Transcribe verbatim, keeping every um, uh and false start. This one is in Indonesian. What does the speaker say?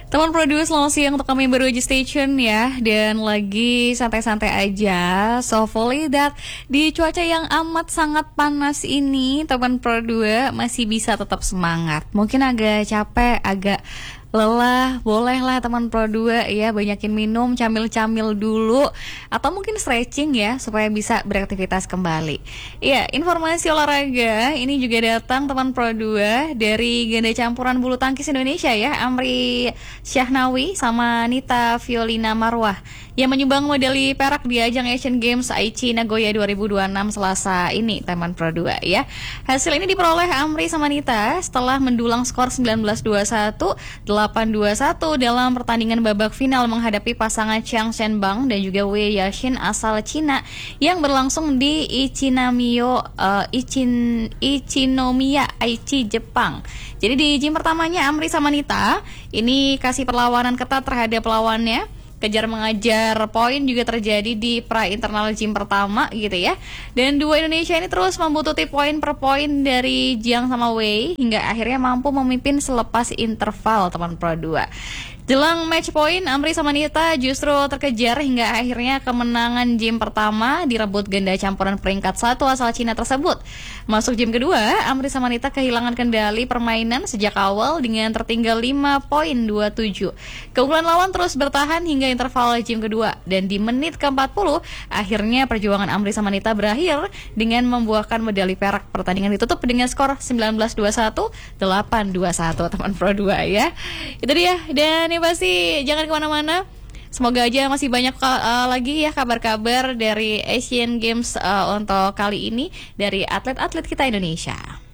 Teman produce selamat siang untuk kami baru aja station ya. Dan lagi santai-santai aja. So hopefully that di cuaca yang amat sangat panas ini teman pro dua masih bisa tetap semangat. Mungkin agak capek, agak lelah, bolehlah teman pro dua ya, banyakin minum, camil-camil dulu atau mungkin stretching ya supaya bisa beraktivitas kembali. Iya, informasi olahraga ini juga datang teman pro dua dari ganda campuran bulu tangkis Indonesia ya, Amri Syahnawi sama Nita Violina Marwah yang menyumbang medali perak di ajang Asian Games Aichi Nagoya dua ribu dua puluh enam Selasa ini teman pro dua ya. Hasil ini diperoleh Amri sama Nita setelah mendulang skor sembilan belas dua puluh satu, delapan dua puluh satu dalam pertandingan babak final menghadapi pasangan Chiang Shenbang dan juga Wei Yashin asal Cina yang berlangsung di Ichinamiyo uh, Ichin Ichinomiya Aichi Jepang. Jadi di gym pertamanya Amri sama Nita ini kasih perlawanan ketat terhadap lawannya. Kejar mengajar poin juga terjadi di pra internal gym pertama gitu ya. Dan dua Indonesia ini terus membutuhkan poin per poin dari Jiang sama Wei hingga akhirnya mampu memimpin selepas interval teman pro dua. Jelang match point, Amri sama Nita justru terkejar hingga akhirnya kemenangan gym pertama direbut ganda campuran peringkat satu asal Cina tersebut. Masuk gym kedua, Amri sama Nita kehilangan kendali permainan sejak awal dengan tertinggal lima poin dua puluh tujuh. Keunggulan lawan terus bertahan hingga interval gym kedua dan di menit ke empat puluh akhirnya perjuangan Amri sama Nita berakhir dengan membuahkan medali perak. Pertandingan ditutup dengan skor sembilan belas dua puluh satu, delapan dua puluh satu teman pro dua ya. Itu dia, dan pasti jangan kemana-mana. Semoga aja masih banyak uh, lagi ya kabar-kabar dari Asian Games uh, untuk kali ini dari atlet-atlet kita Indonesia.